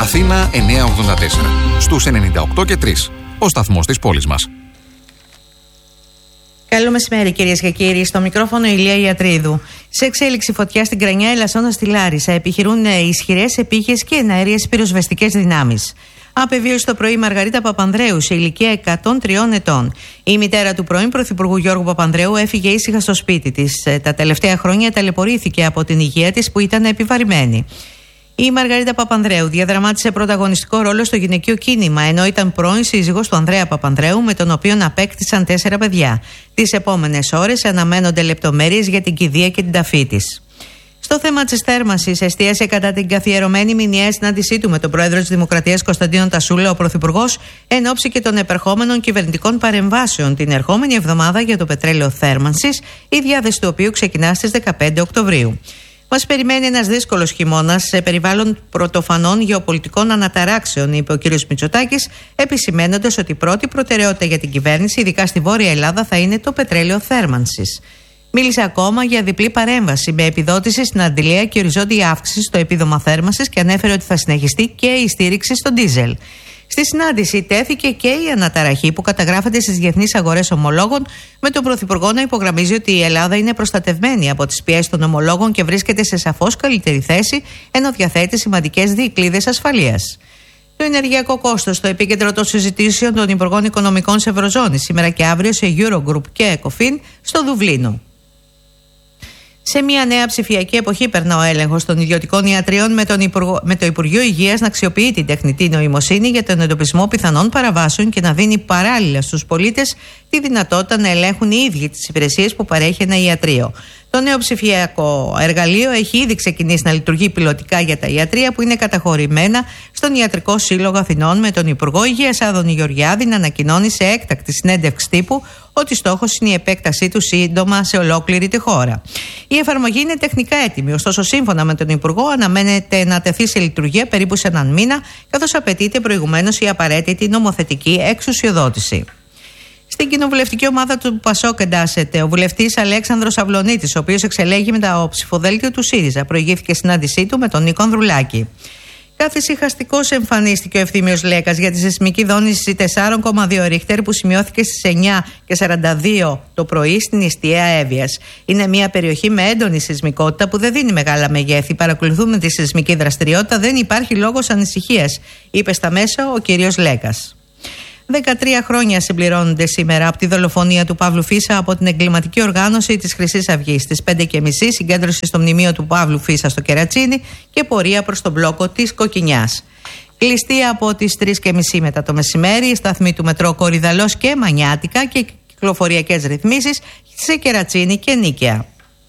Αθήνα 984. Στους 98 και 3. Ο σταθμός της πόλης μας. Καλό μεσημέρι, κυρίες και κύριοι. Στο μικρόφωνο Ηλία Ιατρίδου. Σε εξέλιξη φωτιά στην Κρανιά, Ελασσόνα στη Λάρισα. Επιχειρούν ισχυρές επίγειες και εναέριες πυροσβεστικές δυνάμεις. Απεβίωσε το πρωί η Μαργαρίτα Παπανδρέου σε ηλικία 103 ετών. Η μητέρα του πρώην Πρωθυπουργού Γιώργου Παπανδρέου έφυγε ήσυχα στο σπίτι της. Τα τελευταία χρόνια ταλαιπωρήθηκε από την υγεία της που ήταν επιβαρημένη. Η Μαργαρίτα Παπανδρέου διαδραμάτισε πρωταγωνιστικό ρόλο στο γυναικείο κίνημα, ενώ ήταν πρώην σύζυγος του Ανδρέα Παπανδρέου, με τον οποίο απέκτησαν 4 παιδιά. Τις επόμενες ώρες αναμένονται λεπτομέρειες για την κηδεία και την ταφή της. Στο θέμα της θέρμανσης, εστίασε κατά την καθιερωμένη μηνιαία συνάντησή του με τον πρόεδρο της Δημοκρατίας Κωνσταντίνο Τασούλα ο Πρωθυπουργός, εν ώψη και των επερχόμενων κυβερνητικών παρεμβάσεων την ερχόμενη εβδομάδα για το πετρέλαιο θέρμανσης, η διάθεση του οποίου ξεκινά στις 15 Οκτωβρίου. Μας περιμένει ένας δύσκολος χειμώνας σε περιβάλλον πρωτοφανών γεωπολιτικών αναταράξεων, είπε ο κ. Μητσοτάκης, επισημαίνοντας ότι η πρώτη προτεραιότητα για την κυβέρνηση, ειδικά στη Βόρεια Ελλάδα, θα είναι το πετρέλαιο θέρμανσης. Μίλησε ακόμα για διπλή παρέμβαση με επιδότηση στην αντιλία και οριζόντια αύξηση στο επίδομα θέρμανσης και ανέφερε ότι θα συνεχιστεί και η στήριξη στο ντίζελ. Στη συνάντηση τέθηκε και η αναταραχή που καταγράφεται στις διεθνείς αγορές ομολόγων, με τον Πρωθυπουργό να υπογραμμίζει ότι η Ελλάδα είναι προστατευμένη από τις πιέσεις των ομολόγων και βρίσκεται σε σαφώς καλύτερη θέση, ενώ διαθέτει σημαντικές δικλείδες ασφαλείας. Το ενεργειακό κόστος στο επίκεντρο των συζητήσεων των Υπουργών Οικονομικών σε Ευρωζώνη σήμερα και αύριο σε Eurogroup και ECOFIN στο Δουβλίνο. Σε μια νέα ψηφιακή εποχή περνά ο έλεγχος των ιδιωτικών ιατρίων, με το Υπουργείο Υγείας να αξιοποιεί την τεχνητή νοημοσύνη για τον εντοπισμό πιθανών παραβάσεων και να δίνει παράλληλα στους πολίτες τη δυνατότητα να ελέγχουν οι ίδιοι τις υπηρεσίες που παρέχει ένα ιατρείο. Το νέο ψηφιακό εργαλείο έχει ήδη ξεκινήσει να λειτουργεί πιλωτικά για τα ιατρεία που είναι καταχωρημένα στον Ιατρικό Σύλλογο Αθηνών, με τον Υπουργό Υγείας Άδωνη Γεωργιάδη να ανακοινώνει σε έκτακτη συνέντευξη τύπου ότι στόχος είναι η επέκτασή του σύντομα σε ολόκληρη τη χώρα. Η εφαρμογή είναι τεχνικά έτοιμη, ωστόσο, σύμφωνα με τον Υπουργό, αναμένεται να τεθεί σε λειτουργία περίπου σε έναν μήνα, καθώς απαιτείται προηγουμένως η απαραίτητη νομοθετική εξουσιοδότηση. Στην κοινοβουλευτική ομάδα του ΠΑΣΟΚ εντάσσεται ο βουλευτής Αλέξανδρος Αυλωνίτης, ο οποίος εξελέγει με το ψηφοδέλτιο του ΣΥΡΙΖΑ. Προηγήθηκε συνάντησή του με τον Νίκο Ανδρουλάκη. Καθησυχαστικός εμφανίστηκε ο Ευθύμιος Λέκας για τη σεισμική δόνηση 4,2 ρίχτερ που σημειώθηκε στις 9:42 το πρωί στην Ιστία Εύβοιας. Είναι μια περιοχή με έντονη σεισμικότητα που δεν δίνει μεγάλα μεγέθη. Παρακολουθούμε τη σεισμική δραστηριότητα, δεν υπάρχει λόγος ανησυχίας, είπε στα μέσα ο κύριος Λέκας. 13 χρόνια συμπληρώνονται σήμερα από τη δολοφονία του Παύλου Φίσα από την εγκληματική οργάνωση της Χρυσής Αυγής. Στις 5:30 συγκέντρωση στο μνημείο του Παύλου Φίσα στο Κερατσίνι και πορεία προς τον μπλόκο της Κοκκινιάς. Κλειστή από τις 3:30 μετά το μεσημέρι, η σταθμή του μετρό Κορυδαλός και Μανιάτικα και κυκλοφοριακές ρυθμίσεις σε Κερατσίνι και Νίκαια.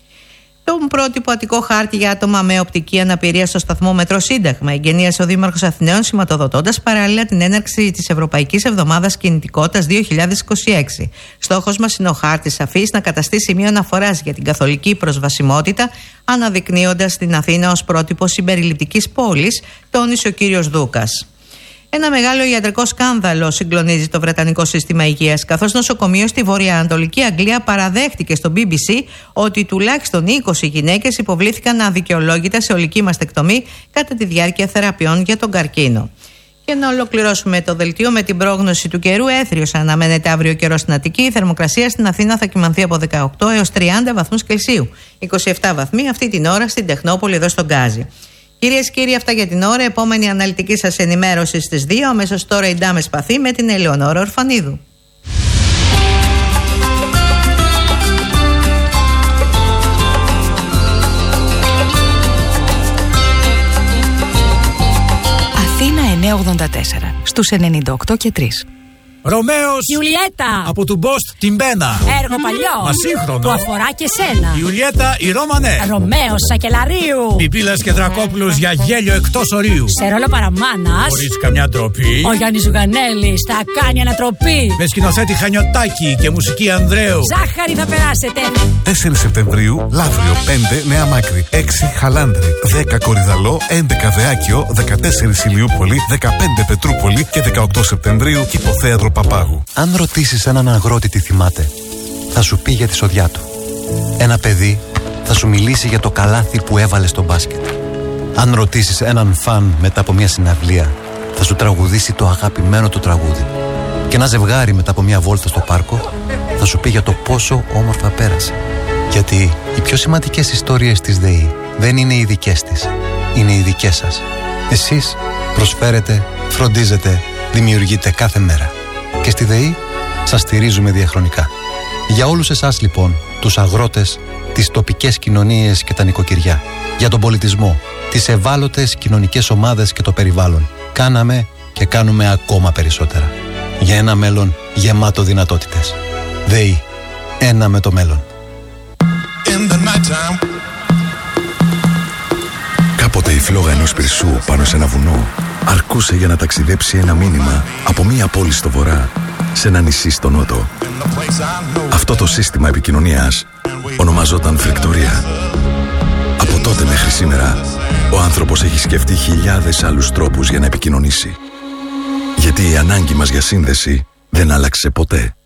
Τον πρότυπο Αττικό χάρτη για άτομα με οπτική αναπηρία στο σταθμό Μετρό Σύνταγμα εγκαινίασε ο Δήμαρχος Αθηναίων, σηματοδοτώντας παράλληλα την έναρξη της Ευρωπαϊκής Εβδομάδας Κινητικότητας 2026. Στόχος μας είναι ο χάρτης αφής να καταστεί σημείο αναφοράς για την καθολική προσβασιμότητα, αναδεικνύοντας την Αθήνα ως πρότυπο συμπεριληπτικής πόλης, τόνισε ο κύριος Δούκας. Ένα μεγάλο ιατρικό σκάνδαλο συγκλονίζει το Βρετανικό σύστημα υγείας, καθώς νοσοκομείο στη βορειοανατολική Αγγλία παραδέχτηκε στο BBC ότι τουλάχιστον 20 γυναίκες υποβλήθηκαν αδικαιολόγητα σε ολική μαστεκτομή κατά τη διάρκεια θεραπείων για τον καρκίνο. Και να ολοκληρώσουμε το δελτίο με την πρόγνωση του καιρού. Έθριος αναμένεται αύριο καιρό στην Αττική. Η θερμοκρασία στην Αθήνα θα κυμανθεί από 18 έως 30 βαθμούς Κελσίου. 27 βαθμοί αυτή την ώρα στην Τεχνόπολη εδώ στον Γκάζι. Κυρίες και κύριοι, αυτά για την ώρα. Επόμενη αναλυτική σας ενημέρωση στις 2. Αμέσως τώρα η Ντάμε Σπαθή με την Ελεονόρα Ορφανίδου. Αθήνα 984 στους 98 και 3. Ρωμαίος Ιουλιέτα από του Μπόστ την Πένα. Έργο παλιό Ασύγχρονο που αφορά και σένα. Ιουλιέτα η Ρώμανε. Ρωμαίος Σακελαρίου. Πιπίλας και Δρακόπουλος για γέλιο εκτός ορίου. Σε ρόλο παραμάνας Χωρίς καμιά ντροπή. ο Γιάννης Ζουγανέλης θα κάνει ανατροπή. Με σκηνοθέτη Χανιωτάκη και μουσική Ανδρέου. Ζάχαρη θα περάσετε. 4 Σεπτεμβρίου, Λαύριο 5 Νέα Μάκρη, 6 Χαλάνδρη, 10 Κορυδαλό, 11 Δεάκιο, 14 Ηλιούπολη, 15 Πετρούπολη και 18 Σεπτεμβρίου Κηποθέατρο Παπάγου. Αν ρωτήσεις έναν αγρότη τι θυμάται, θα σου πει για τη σοδιά του. Ένα παιδί θα σου μιλήσει για το καλάθι που έβαλε στο μπάσκετ. Αν ρωτήσεις έναν φαν μετά από μια συναυλία, θα σου τραγουδήσει το αγαπημένο του τραγούδι. Και ένα ζευγάρι μετά από μια βόλτα στο πάρκο θα σου πει για το πόσο όμορφα πέρασε. Γιατί οι πιο σημαντικές ιστορίες της ΔΕΗ δεν είναι οι δικές της, είναι οι δικές σας. Εσείς προσφέρετε, φροντίζετε, δημιουργείτε κάθε μέρα. Και στη ΔΕΗ σας στηρίζουμε διαχρονικά. Για όλους εσάς λοιπόν, τους αγρότες, τις τοπικές κοινωνίες και τα νοικοκυριά, για τον πολιτισμό, τις ευάλωτες κοινωνικές ομάδες και το περιβάλλον, κάναμε και κάνουμε ακόμα περισσότερα. Για ένα μέλλον γεμάτο δυνατότητες. ΔΕΗ. Ένα με το μέλλον. Κάποτε η φλόγα ενός πυρσού πάνω σε ένα βουνό αρκούσε για να ταξιδέψει ένα μήνυμα από μία πόλη στο βορρά σε ένα νησί στο νότο. Αυτό το σύστημα επικοινωνίας ονομαζόταν φρικτορία. Από τότε μέχρι σήμερα ο άνθρωπος έχει σκεφτεί χιλιάδες άλλους τρόπους για να επικοινωνήσει. Γιατί η ανάγκη μας για σύνδεση δεν άλλαξε ποτέ.